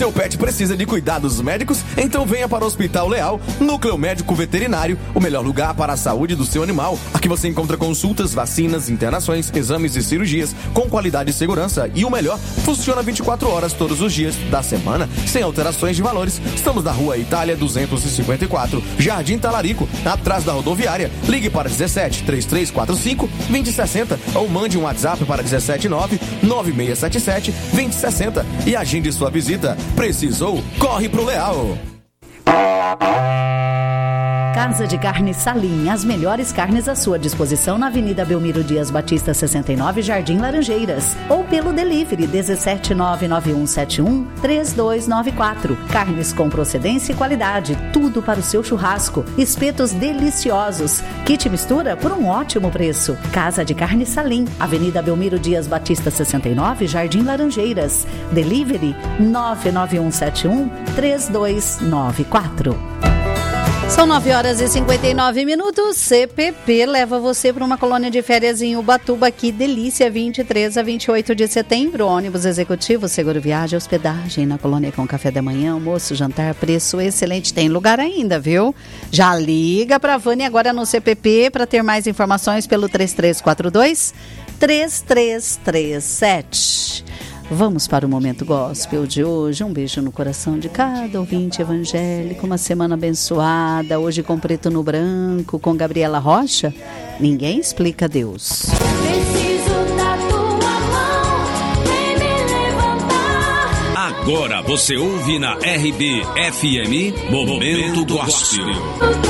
Seu pet precisa de cuidados médicos? Então venha para o Hospital Leal, Núcleo Médico Veterinário, o melhor lugar para a saúde do seu animal. Aqui você encontra consultas, vacinas, internações, exames e cirurgias com qualidade e segurança. E o melhor, funciona 24 horas todos os dias da semana, sem alterações de valores. Estamos na Rua Itália 254, Jardim Talarico, atrás da rodoviária. Ligue para 17 3345 2060 ou mande um WhatsApp para 179 9677 2060 e agende sua visita. Precisou? Corre pro Leal. Casa de Carne Salim, as melhores carnes à sua disposição na Avenida Belmiro Dias Batista 69, Jardim Laranjeiras, ou pelo delivery 17991713294. Carnes com procedência e qualidade, tudo para o seu churrasco. Espetos deliciosos, kit mistura por um ótimo preço. Casa de Carne Salim, Avenida Belmiro Dias Batista 69, Jardim Laranjeiras. Delivery 991713294. São 9h59. CPP leva você para uma colônia de férias em Ubatuba. Que delícia, 23 a 28 de setembro. Ônibus executivo, seguro viagem, hospedagem na colônia com café da manhã, almoço, jantar, preço excelente. Tem lugar ainda, viu? Já liga para a Vânia agora no CPP para ter mais informações pelo 3342-3337. Vamos para o Momento Gospel de hoje. Um beijo no coração de cada ouvinte evangélico. Uma semana abençoada. Hoje com Preto no Branco, com Gabriela Rocha. Ninguém explica Deus. Preciso da tua mão, vem me levantar. Agora você ouve na RBFM Momento Gospel.